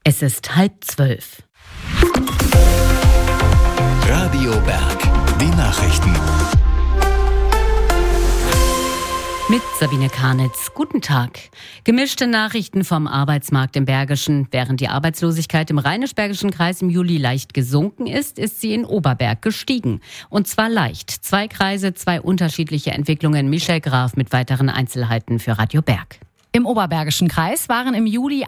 Es ist 11:30. Radio Berg, die Nachrichten. Mit Sabine Karnitz. Guten Tag. Gemischte Nachrichten vom Arbeitsmarkt im Bergischen. Während die Arbeitslosigkeit im Rheinisch-Bergischen Kreis im Juli leicht gesunken ist, ist sie in Oberberg gestiegen. Und zwar leicht. 2 Kreise, 2 unterschiedliche Entwicklungen. Michel Graf mit weiteren Einzelheiten für Radio Berg. Im Oberbergischen Kreis waren im Juli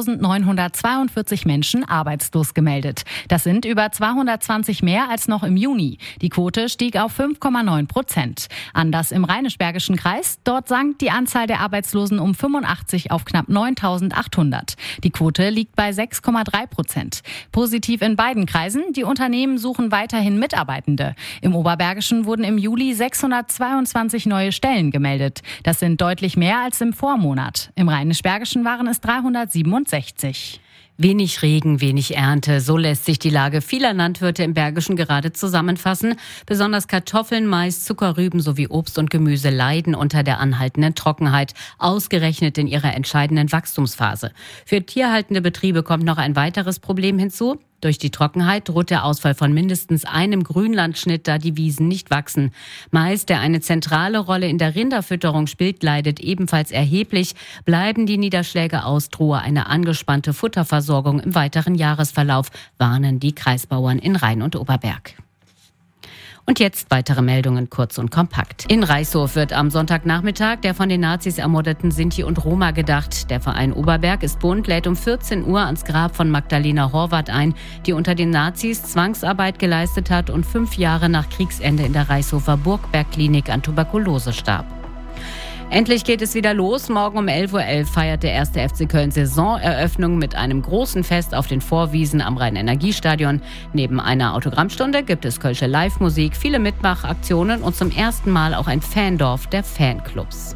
8.942 Menschen arbeitslos gemeldet. Das sind über 220 mehr als noch im Juni. Die Quote stieg auf 5,9%. Anders im Rheinisch-Bergischen Kreis. Dort sank die Anzahl der Arbeitslosen um 85 auf knapp 9.800. Die Quote liegt bei 6,3%. Positiv in beiden Kreisen. Die Unternehmen suchen weiterhin Mitarbeitende. Im Oberbergischen wurden im Juli 622 neue Stellen gemeldet. Das sind deutlich mehr als im Vormonat. Im Rheinisch-Bergischen waren es 367. Wenig Regen, wenig Ernte. So lässt sich die Lage vieler Landwirte im Bergischen gerade zusammenfassen. Besonders Kartoffeln, Mais, Zuckerrüben sowie Obst und Gemüse leiden unter der anhaltenden Trockenheit, ausgerechnet in ihrer entscheidenden Wachstumsphase. Für tierhaltende Betriebe kommt noch ein weiteres Problem hinzu. Durch die Trockenheit droht der Ausfall von mindestens einem Grünlandschnitt, da die Wiesen nicht wachsen. Mais, der eine zentrale Rolle in der Rinderfütterung spielt, leidet ebenfalls erheblich. Bleiben die Niederschläge aus, drohe eine angespannte Futterversorgung im weiteren Jahresverlauf, warnen die Kreisbauern in Rhein und Oberberg. Und jetzt weitere Meldungen kurz und kompakt. In Reißhof wird am Sonntagnachmittag der von den Nazis ermordeten Sinti und Roma gedacht. Der Verein Oberberg ist bunt, lädt um 14 Uhr ans Grab von Magdalena Horvath ein, die unter den Nazis Zwangsarbeit geleistet hat und 5 Jahre nach Kriegsende in der Reißhofer Burgberg-Klinik an Tuberkulose starb. Endlich geht es wieder los. Morgen um 11:11 Uhr feiert der 1. FC Köln Saisoneröffnung mit einem großen Fest auf den Vorwiesen am Rhein-Energiestadion. Neben einer Autogrammstunde gibt es kölsche Live-Musik, viele Mitmachaktionen und zum ersten Mal auch ein Fandorf der Fanclubs.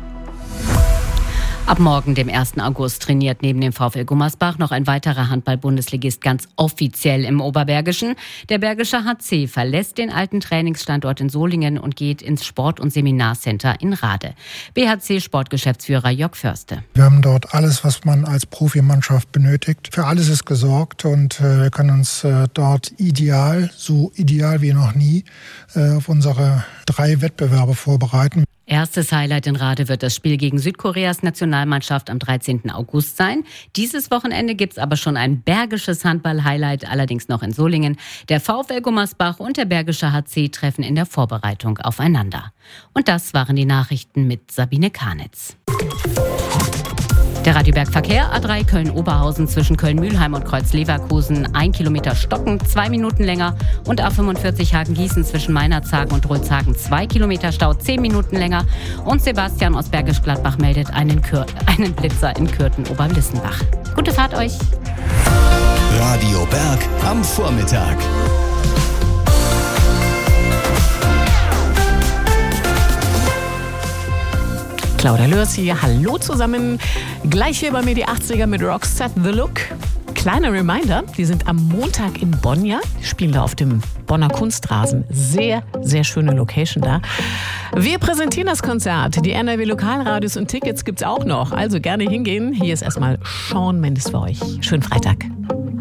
Ab morgen, dem 1. August, trainiert neben dem VfL Gummersbach noch ein weiterer Handball-Bundesligist ganz offiziell im Oberbergischen. Der Bergische HC verlässt den alten Trainingsstandort in Solingen und geht ins Sport- und Seminarcenter in Rade. BHC-Sportgeschäftsführer Jörg Förste. Wir haben dort alles, was man als Profimannschaft benötigt. Für alles ist gesorgt und wir können uns dort so ideal wie noch nie, auf unsere 3 Wettbewerbe vorbereiten. Erstes Highlight in Rade wird das Spiel gegen Südkoreas Nationalmannschaft am 13. August sein. Dieses Wochenende gibt's aber schon ein bergisches Handball-Highlight, allerdings noch in Solingen. Der VfL Gummersbach und der Bergische HC treffen in der Vorbereitung aufeinander. Und das waren die Nachrichten mit Sabine Karnitz. Der Radio Berg Verkehr, A3 Köln-Oberhausen zwischen Köln-Mülheim und Kreuz-Leverkusen 1 Kilometer stocken, 2 Minuten länger, und A45 Hagen-Gießen zwischen Meinerzhagen und Rölzhagen 2 Kilometer Stau, 10 Minuten länger, und Sebastian aus Bergisch Gladbach meldet einen Blitzer in Kürten-Oberlissenbach. Gute Fahrt euch! Radio Berg am Vormittag. Claudia Lörs hier, hallo zusammen. Gleich hier bei mir die 80er mit Rockset The Look. Kleiner Reminder, die sind am Montag in Bonn, ja? Die spielen da auf dem Bonner Kunstrasen. Sehr, sehr schöne Location da. Wir präsentieren das Konzert. Die NRW Lokalradios und Tickets gibt's auch noch. Also gerne hingehen. Hier ist erstmal Shawn Mendes für euch. Schönen Freitag.